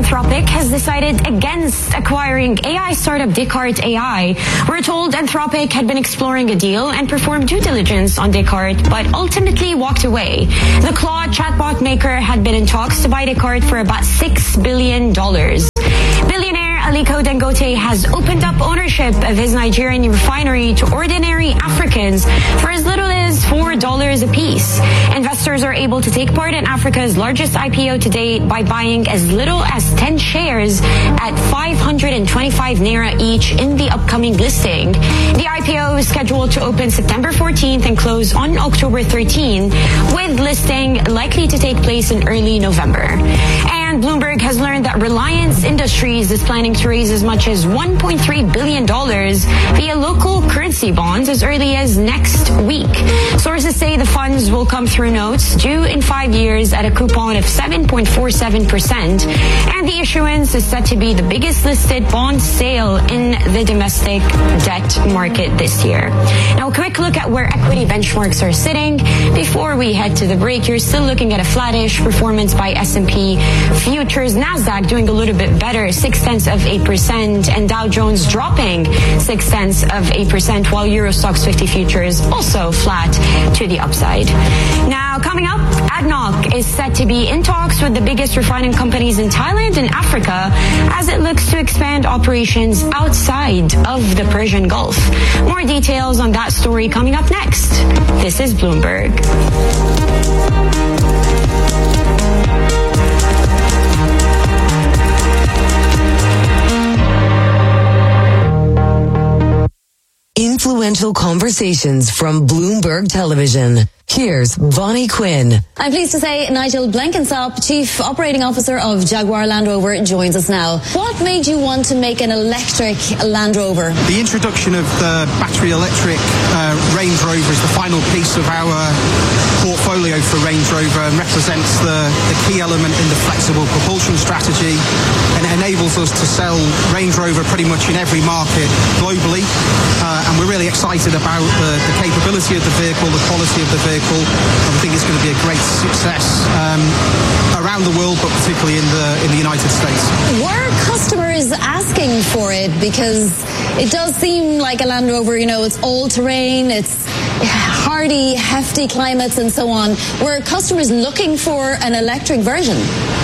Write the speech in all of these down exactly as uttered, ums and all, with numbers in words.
Anthropic has decided against acquiring A I startup Descartes A I. We're told Anthropic had been exploring a deal and performed due diligence on Descartes, but ultimately walked away. The Claude chatbot maker had been in talks to buy Descartes for about six billion dollars. Billionaire Aliko Dangote has opened up ownership of his Nigerian refinery to ordinary Africans for as little as four dollars a piece. Investors are able to take part in Africa's largest I P O to date by buying as little as ten shares at five hundred twenty-five naira each in the upcoming listing. The I P O is scheduled to open September fourteenth and close on October thirteenth, with listing likely to take place in early November. And Bloomberg has learned that Reliance Industries is planning to raise as much as one point three billion dollars via local currency bonds as early as next week. Sources say the funds will come through notes due in five years at a coupon of seven point four seven percent, and the issuance is set to be the biggest listed bond sale in the domestic debt market this year. Now, a quick look at where equity benchmarks are sitting. Before we head to the break, you're still looking at a flattish performance by S and P futures. NASDAQ doing a little bit better, six tenths of eight percent, and Dow Jones dropping six tenths of eight percent, while Euro Stoxx fifty futures also flat to the upside. Now, coming up, A D N O C is set to be in talks with the biggest refining companies in Thailand and Africa as it looks to expand operations outside of the Persian Gulf. More details on that story coming up next. This is Bloomberg. Influential conversations from Bloomberg Television. Here's Bonnie Quinn. I'm pleased to say Nigel Blenkinsop, Chief Operating Officer of Jaguar Land Rover, joins us now. What made you want to make an electric Land Rover? The introduction of the battery electric uh, Range Rover is the final piece of our portfolio for Range Rover and represents the, the key element in the flexible propulsion strategy, and it enables us to sell Range Rover pretty much in every market globally. Uh, and we're really excited about the, the capability of the vehicle, the quality of the vehicle. I think it's going to be a great success um, around the world, but particularly in the in the United States. Were customers asking for it? Because it does seem like a Land Rover, you know, it's all-terrain, it's hardy, hefty climates and so on. Were customers looking for an electric version?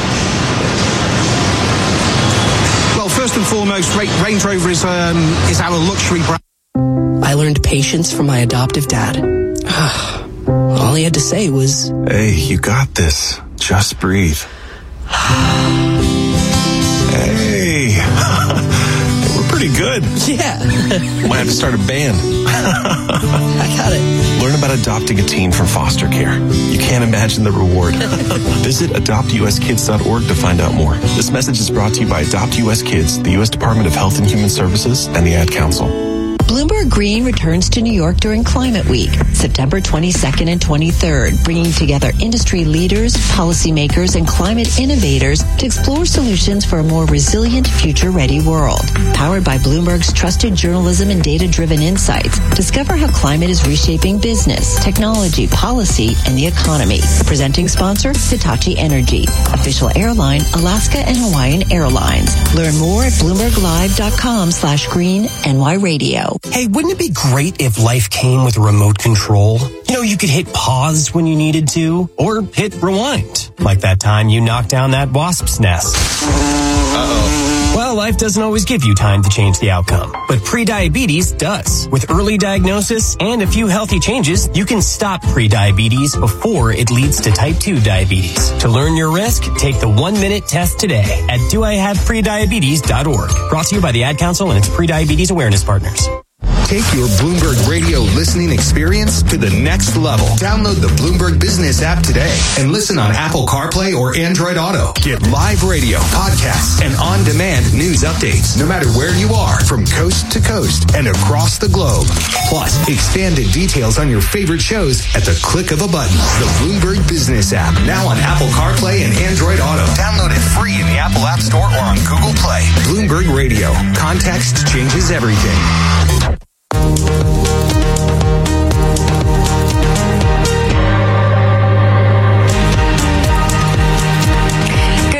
Well, first and foremost, Range Rover is, um, is our luxury brand. I learned patience from my adoptive dad. All he had to say was, "Hey, you got this. Just breathe." Hey, we're pretty good. Yeah. Might have to start a band. I got it. Learn about adopting a teen from foster care. You can't imagine the reward. Visit adopt u s kids dot org to find out more. This message is brought to you by Adopt U S Kids, the U S Department of Health and Human Services, and the Ad Council. Bloomberg Green returns to New York during Climate Week, September twenty-second and twenty-third, bringing together industry leaders, policymakers, and climate innovators to explore solutions for a more resilient, future-ready world. Powered by Bloomberg's trusted journalism and data-driven insights, discover how climate is reshaping business, technology, policy, and the economy. Presenting sponsor, Hitachi Energy. Official airline, Alaska and Hawaiian Airlines. Learn more at bloomberglive.com slash green NY radio. Hey, wouldn't it be great if life came with a remote control? You know, you could hit pause when you needed to, or hit rewind. Like that time you knocked down that wasp's nest. Uh-oh. Well, life doesn't always give you time to change the outcome, but prediabetes does. With early diagnosis and a few healthy changes, you can stop prediabetes before it leads to type two diabetes. To learn your risk, take the one-minute test today at do I have prediabetes dot org. Brought to you by the Ad Council and its prediabetes awareness partners. Take your Bloomberg Radio listening experience to the next level. Download the Bloomberg Business app today and listen on Apple CarPlay or Android Auto. Get live radio, podcasts, and on-demand news updates no matter where you are, from coast to coast and across the globe. Plus, expanded details on your favorite shows at the click of a button. The Bloomberg Business app, now on Apple CarPlay and Android Auto. Download it free in the Apple App Store or on Google Play. Bloomberg Radio. Context changes everything.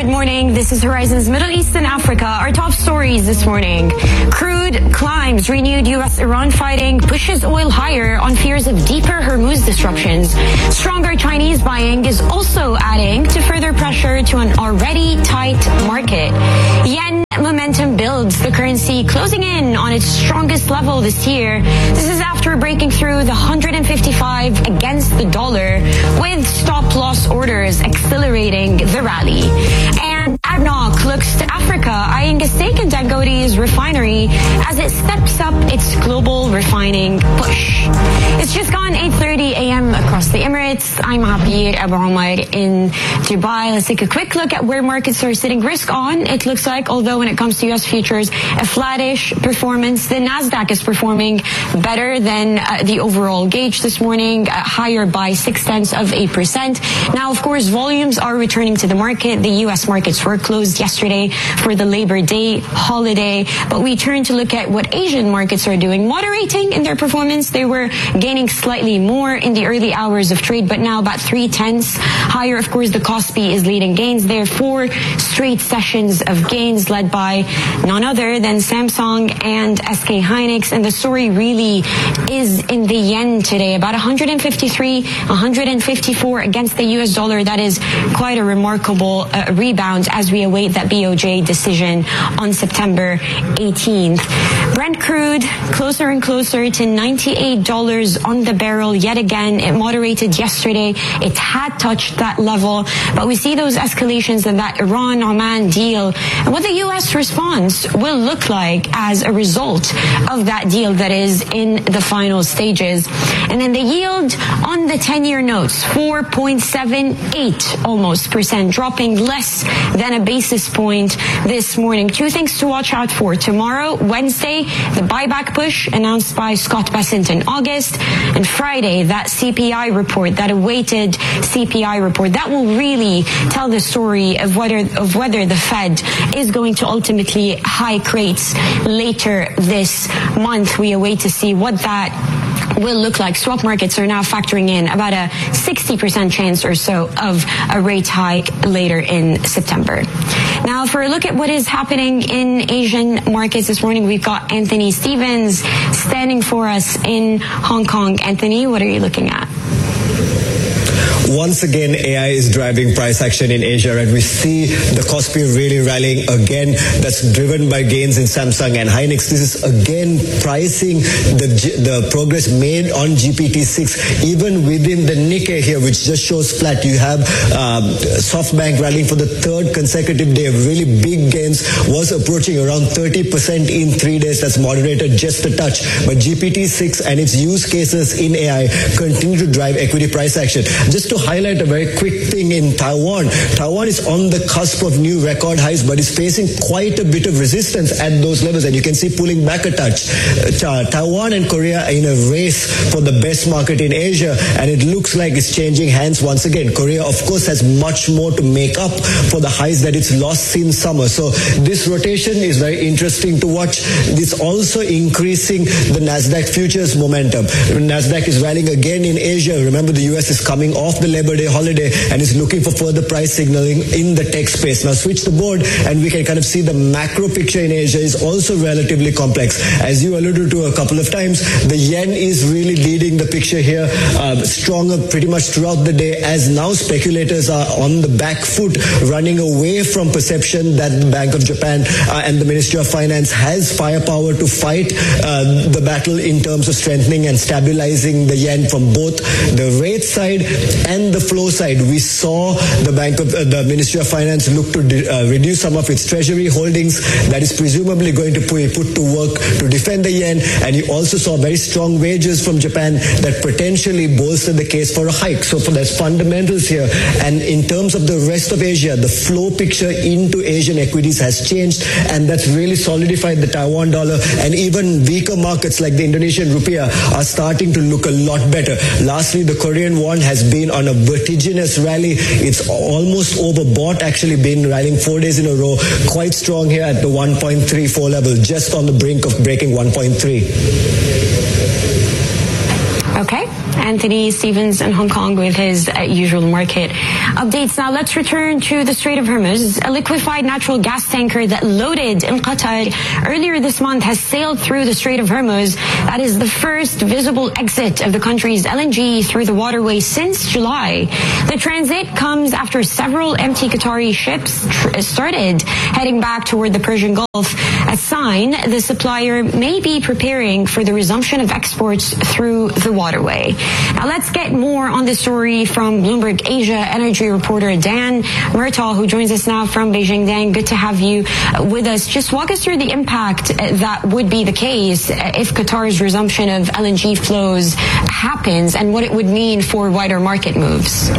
Good morning. This is Horizon's Middle East and Africa. Our top stories this morning. Crude climbs, renewed U S Iran fighting pushes oil higher on fears of deeper Hormuz disruptions. Stronger Chinese buying is also adding to further pressure to an already tight market. Yen momentum builds, the currency closing in on its strongest level this year. This is after breaking through the one hundred fifty-five against the dollar, with stop loss orders accelerating the rally. And A D N O C looks to Africa, eyeing a stake in Dangote's refinery as it steps up its global refining push. It's just gone eight thirty a.m. across the Emirates. I'm Abir Abu Omar in Dubai. Let's take a quick look at where markets are sitting risk on. It looks like, although when it comes to U S futures, a flattish performance. The Nasdaq is performing better than uh, the overall gauge this morning, uh, higher by six tenths of a percent. Now, of course, volumes are returning to the market. The U S markets were closed yesterday for the Labor Day holiday, but we turn to look at what Asian markets are doing, moderating in their performance. They were gaining slightly more in the early hours of trade, but now about three tenths higher. Of course, the Kospi is leading gains there. Four straight sessions of gains led by none other than Samsung and S K Hynix. And the story really is in the yen today, about one hundred fifty-three, one hundred fifty-four against the U S dollar. That is quite a remarkable uh, rebound as we await that B O J decision on September eighteenth. Brent crude closer and closer to ninety-eight dollars on the barrel. Yet again, it moderated yesterday. It had touched that level, but we see those escalations in that Iran-Oman deal and what the U S response will look like as a result of that deal that is in the final stages. And then the yield on the ten-year notes, four point seven eight almost percent, dropping less than a basis point this morning. Two things to watch out for. Tomorrow, Wednesday, the buyback push announced by Scott Bessent in August, and Friday, that C P I report, that awaited C P I report, that will really tell the story of whether of whether the Fed is going to ultimately hike rates later this month. We await to see what that will look like. Swap markets are now factoring in about a sixty percent chance or so of a rate hike later in September. Now, for a look at what is happening in Asian markets this morning, we've got Anthony Stevens standing for us in Hong Kong. Anthony, what are you looking at? Once again, A I is driving price action in Asia, and we see the Kospi really rallying again. That's driven by gains in Samsung and Hynix. This is again pricing the the progress made on G P T six, even within the Nikkei here, which just shows flat. You have um, SoftBank rallying for the third consecutive day of really big gains, was approaching around thirty percent in three days. That's moderated just a touch. But G P T six and its use cases in A I continue to drive equity price action. Just to highlight a very quick thing in Taiwan. Taiwan is on the cusp of new record highs, but is facing quite a bit of resistance at those levels, and you can see pulling back a touch. Uh, Taiwan and Korea are in a race for the best market in Asia, and it looks like it's changing hands once again. Korea, of course, has much more to make up for the highs that it's lost since summer. So this rotation is very interesting to watch. It's also increasing the Nasdaq futures momentum. Nasdaq is rallying again in Asia. Remember, the U S is coming off the Labor Day holiday and is looking for further price signaling in the tech space. Now switch the board and we can kind of see the macro picture in Asia is also relatively complex. As you alluded to a couple of times, the yen is really leading the picture here, uh, stronger pretty much throughout the day, as now speculators are on the back foot, running away from perception that the Bank of Japan uh, and the Ministry of Finance has firepower to fight uh, the battle in terms of strengthening and stabilizing the yen from both the rate side and the flow side. We saw the Bank of uh, the Ministry of Finance look to uh, reduce some of its treasury holdings. That is presumably going to put, put to work to defend the yen. And you also saw very strong wages from Japan that potentially bolster the case for a hike. So for there's fundamentals here. And in terms of the rest of Asia, the flow picture into Asian equities has changed, and that's really solidified the Taiwan dollar. And even weaker markets like the Indonesian rupiah are starting to look a lot better. Lastly, the Korean won has been on a vertiginous rally. It's almost overbought, actually been rallying four days in a row. Quite strong here at the one point three four level, just on the brink of breaking one point three. Okay. Anthony Stevens in Hong Kong with his uh, usual market updates. Now let's return to the Strait of Hormuz. A liquefied natural gas tanker that loaded in Qatar earlier this month has sailed through the Strait of Hormuz. That is the first visible exit of the country's L N G through the waterway since July. The transit comes after several empty Qatari ships tr- started heading back toward the Persian Gulf. A sign the supplier may be preparing for the resumption of exports through the waterway. Now let's get more on this story from Bloomberg Asia energy reporter Dan Murtaugh, who joins us now from Beijing. Dan, good to have you with us. Just walk us through the impact that would be the case if Qatar's resumption of L N G flows happens and what it would mean for wider market moves.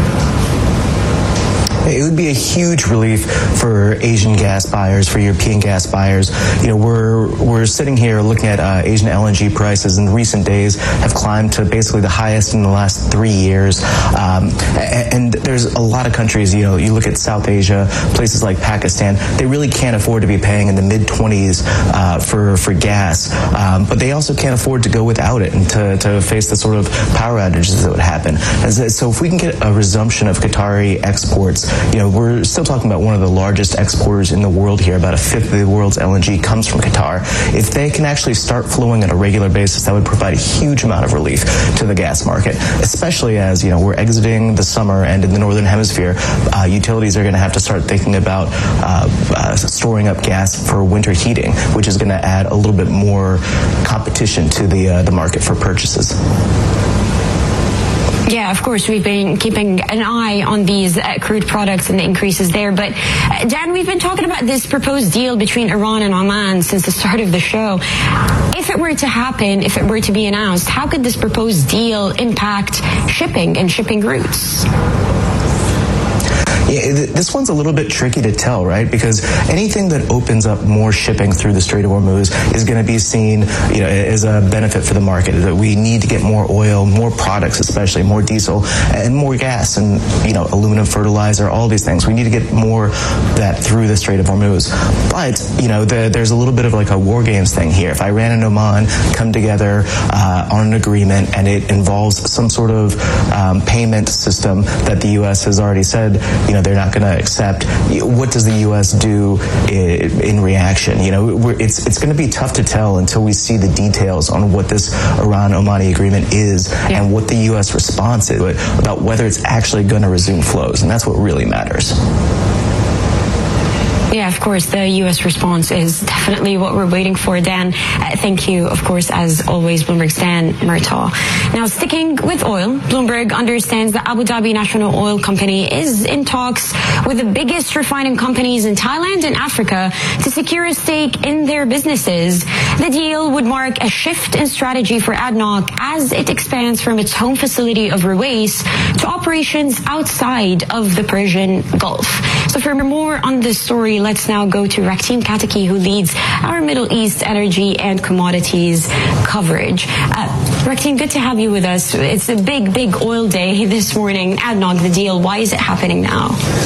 It would be a huge relief for Asian gas buyers, for European gas buyers. You know, we're we're sitting here looking at uh, Asian L N G prices in recent days have climbed to basically the highest in the last three years. Um, and, and there's a lot of countries, you know, you look at South Asia, places like Pakistan, they really can't afford to be paying in the mid twenties uh, for, for gas. Um, but they also can't afford to go without it and to, to face the sort of power outages that would happen. As, so if we can get a resumption of Qatari exports, you know, we're still talking about one of the largest exporters in the world here. About a fifth of the world's L N G comes from Qatar. If they can actually start flowing on a regular basis, that would provide a huge amount of relief to the gas market, especially as, you know, we're exiting the summer and in the Northern Hemisphere, uh, utilities are going to have to start thinking about uh, uh, storing up gas for winter heating, which is going to add a little bit more competition to the, uh, the market for purchases. Yeah, of course, we've been keeping an eye on these uh, crude products and the increases there. But, uh, Dan, we've been talking about this proposed deal between Iran and Oman since the start of the show. If it were to happen, if it were to be announced, how could this proposed deal impact shipping and shipping routes? Yeah, this one's a little bit tricky to tell, right? Because anything that opens up more shipping through the Strait of Hormuz is going to be seen, you know, as a benefit for the market. That we need to get more oil, more products, especially more diesel, and more gas, and you know, aluminum fertilizer, all these things. We need to get more of that through the Strait of Hormuz. But you know, the, there's a little bit of like a war games thing here. If Iran and Oman come together uh, on an agreement and it involves some sort of um, payment system that the U S has already said, you know, they're not going to accept, what does the U S do in, in reaction? You know, we're, it's it's going to be tough to tell until we see the details on what this Iran-Omani agreement is yeah. and what the U S response is about whether it's actually going to resume flows, and that's what really matters. Yeah, of course, the U S response is definitely what we're waiting for, Dan. Uh, thank you, of course, as always, Bloomberg's Dan Murtaugh. Now, sticking with oil, Bloomberg understands the Abu Dhabi National Oil Company is in talks with the biggest refining companies in Thailand and Africa to secure a stake in their businesses. The deal would mark a shift in strategy for A D N O C as it expands from its home facility of Ruwais to operations outside of the Persian Gulf. So for more on this story, let's now go to Rakteen Kataki, who leads our Middle East energy and commodities coverage. Uh, Rakteen, good to have you with us. It's a big, big oil day this morning. A D N O C, the deal. Why is it happening now?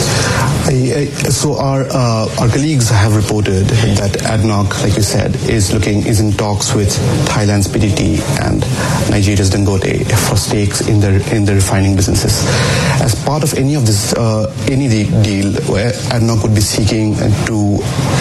I, I, so our uh, our colleagues have reported that A D N O C, like you said, is looking is in talks with Thailand's P T T and Nigeria's Dangote for stakes in their in their refining businesses. As part of any of this uh, any deal, where A D N O C would be seeking to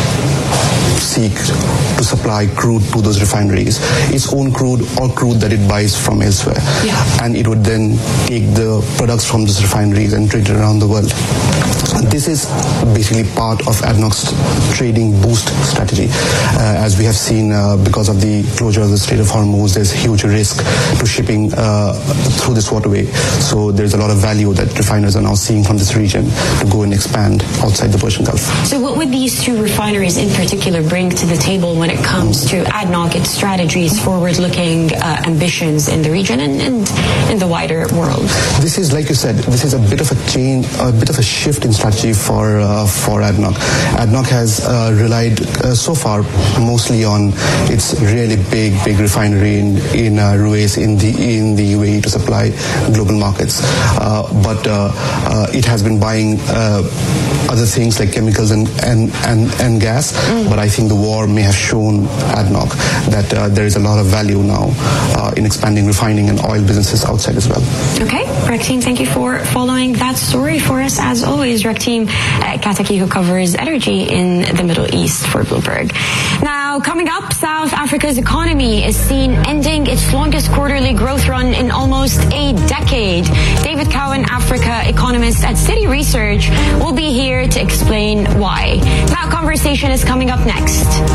seek to supply crude to those refineries, its own crude or crude that it buys from elsewhere. Yeah. And it would then take the products from those refineries and trade it around the world. This is basically part of A D N O C's trading boost strategy. Uh, as we have seen, uh, because of the closure of the Strait of Hormuz, there's huge risk to shipping uh, through this waterway. So there's a lot of value that refiners are now seeing from this region to go and expand outside the Persian Gulf. So what would these two refineries in particular bring to the table when it comes to A D N O C, its strategies, forward-looking uh, ambitions in the region and, and in the wider world? This is, like you said, this is a bit of a change, a bit of a shift in strategy for uh, for A D N O C. A D N O C has uh, relied uh, so far mostly on its really big, big refinery in in uh, Ruwais in the in the U A E to supply global markets. Uh, but uh, uh, it has been buying uh, other things like chemicals and, and, and, and gas. Mm. But I think the war may have shown A D N O C that uh, there is a lot of value now uh, in expanding refining and oil businesses outside as well. Okay, Rec Team, thank you for following that story for us. As always, Rec Team uh, Kataki, who covers energy in the Middle East for Bloomberg. Now, coming up, South Africa's economy is seen ending its longest quarterly growth run in almost a decade. David Cowan, Africa economist at Citi Research, will be here to explain why. That conversation is coming up next.